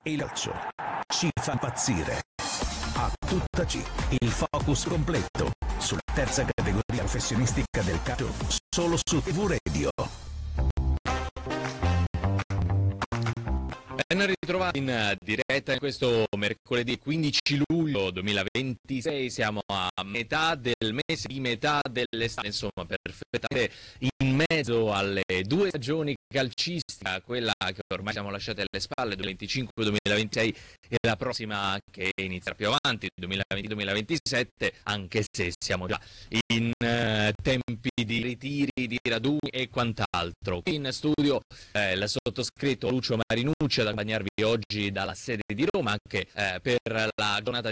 e il calcio ci fa impazzire. A tutta C, il focus completo sulla terza categoria professionistica del calcio, solo su TV Radio. Ben ritrovati in diretta in questo mercoledì 15 luglio 2026, siamo a metà del mese di metà dell'estate, insomma perfettamente in mezzo alle due stagioni calcistiche, quella che ormai siamo lasciate alle spalle, 2025-2026 e la prossima che inizierà più avanti, 2020-2027, anche se siamo già in tempi di ritiri, di raduni e quant'altro. Qui in studio il sottoscritto Lucio Marinucci ad accompagnarvi oggi dalla sede di Roma anche per la giornata